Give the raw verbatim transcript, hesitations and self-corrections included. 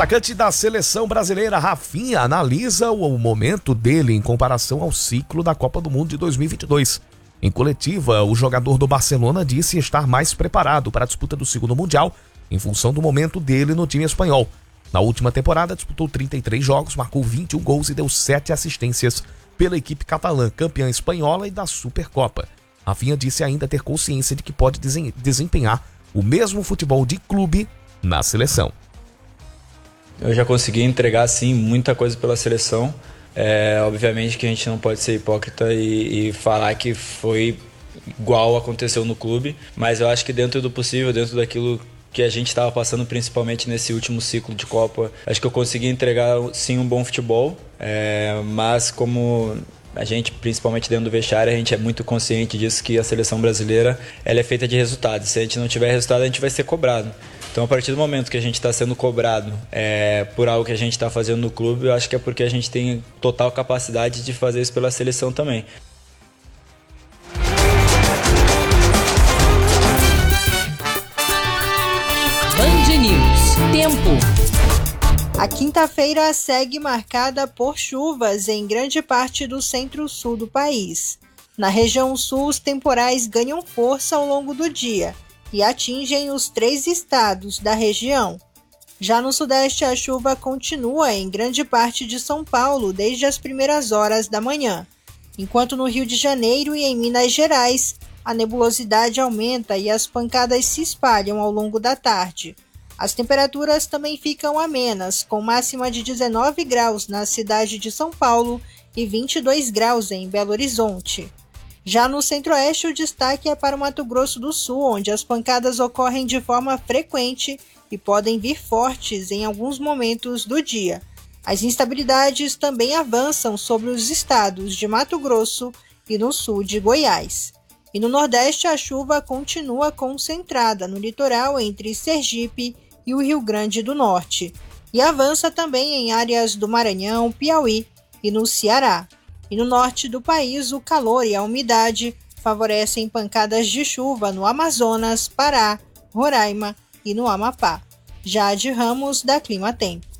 atacante da seleção brasileira, Rafinha, analisa o momento dele em comparação ao ciclo da Copa do Mundo de dois mil e vinte e dois. Em coletiva, o jogador do Barcelona disse estar mais preparado para a disputa do segundo Mundial em função do momento dele no time espanhol. Na última temporada, disputou trinta e três jogos, marcou vinte e um gols e deu sete assistências pela equipe catalã, campeã espanhola e da Supercopa. Rafinha disse ainda ter consciência de que pode desempenhar o mesmo futebol de clube na seleção. Eu já consegui entregar, sim, muita coisa pela seleção. É, obviamente que a gente não pode ser hipócrita e, e falar que foi igual aconteceu no clube, mas eu acho que dentro do possível, dentro daquilo que a gente estava passando, principalmente nesse último ciclo de Copa, acho que eu consegui entregar, sim, um bom futebol, é, mas como a gente, principalmente dentro do vestiário, a gente é muito consciente disso, que a seleção brasileira ela é feita de resultados. Se a gente não tiver resultado, a gente vai ser cobrado. Então, a partir do momento que a gente está sendo cobrado é, por algo que a gente está fazendo no clube, eu acho que é porque a gente tem total capacidade de fazer isso pela seleção também. Band News. Tempo. A quinta-feira segue marcada por chuvas em grande parte do centro-sul do país. Na região sul, os temporais ganham força ao longo do dia e atingem os três estados da região. Já no sudeste, a chuva continua em grande parte de São Paulo desde as primeiras horas da manhã, enquanto no Rio de Janeiro e em Minas Gerais, a nebulosidade aumenta e as pancadas se espalham ao longo da tarde. As temperaturas também ficam amenas, com máxima de dezenove graus na cidade de São Paulo e vinte e dois graus em Belo Horizonte. Já no centro-oeste, o destaque é para o Mato Grosso do Sul, onde as pancadas ocorrem de forma frequente e podem vir fortes em alguns momentos do dia. As instabilidades também avançam sobre os estados de Mato Grosso e no sul de Goiás. E no Nordeste, a chuva continua concentrada no litoral entre Sergipe e o Rio Grande do Norte, e avança também em áreas do Maranhão, Piauí e no Ceará. E no norte do país, o calor e a umidade favorecem pancadas de chuva no Amazonas, Pará, Roraima e no Amapá. Jade Ramos, da Climatempo.